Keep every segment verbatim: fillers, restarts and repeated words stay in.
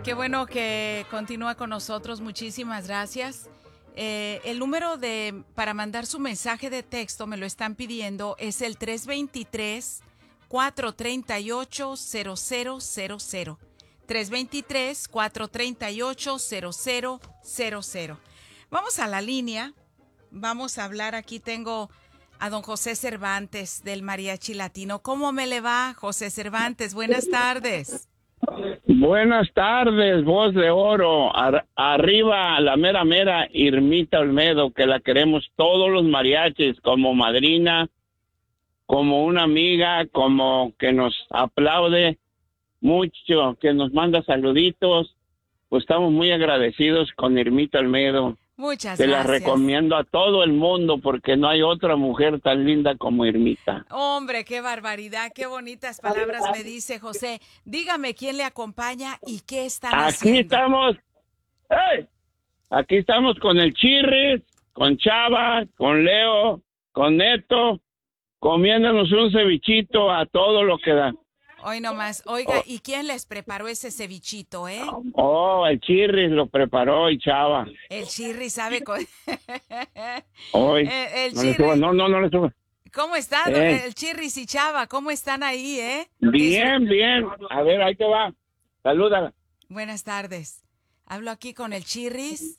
Qué bueno que continúa con nosotros. Muchísimas gracias. Eh, el número de para mandar su mensaje de texto, me lo están pidiendo, es el tres dos tres, cuatro tres ocho, cero cero cero cero. tres dos tres, cuatro tres ocho, cero cero cero cero. Vamos a la línea. Vamos a hablar. Aquí tengo a don José Cervantes del Mariachi Latino. ¿Cómo me le va, José Cervantes? Buenas tardes. Buenas tardes, voz de oro. Ar- arriba la mera mera Irmita Olmedo, que la queremos todos los mariachis como madrina, como una amiga, como que nos aplaude mucho, que nos manda saluditos. Pues estamos muy agradecidos con Irmita Olmedo. Muchas Te la gracias. recomiendo a todo el mundo porque no hay otra mujer tan linda como Irmita. Hombre, qué barbaridad, qué bonitas palabras me dice José. Dígame quién le acompaña y qué están Aquí haciendo. estamos, ¡hey! Aquí estamos con el Chirris, con Chava, con Leo, con Neto, comiéndonos un cevichito a todo lo que da. Hoy nomás. Oiga, ¿y quién les preparó ese cevichito, eh? Oh, el Chirris lo preparó y Chava. El Chirri sabe... co- Hoy. Eh, el No le suba, Chirri, no, no, no le suba. ¿cómo está? Eh. El Chirris y Chava, ¿cómo están ahí, eh? Bien, bien. A ver, ahí te va. Salúdala. Buenas tardes. Hablo aquí con el Chirris.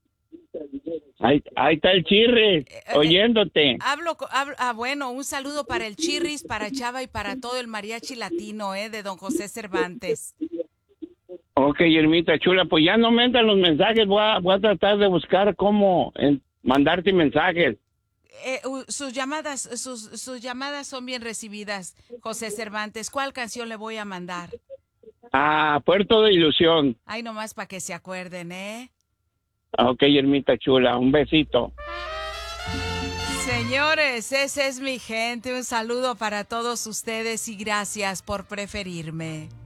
Ahí, ahí está el Chirris, Eh, oyéndote. Hablo, co- hablo, ah, bueno, un saludo para el Chirris, para Chava y para todo el mariachi latino, eh, de don José Cervantes. Ok, Irmita chula, pues ya no me entran los mensajes. Voy a, voy a tratar de buscar cómo en- mandarte mensajes. Eh, u- sus llamadas, sus, sus llamadas son bien recibidas, José Cervantes. ¿Cuál canción le voy a mandar? A Puerto de Ilusión. Ay, nomás para que se acuerden, ¿eh? Ok, Irmita chula, un besito. Señores, esa es mi gente. Un saludo para todos ustedes y gracias por preferirme.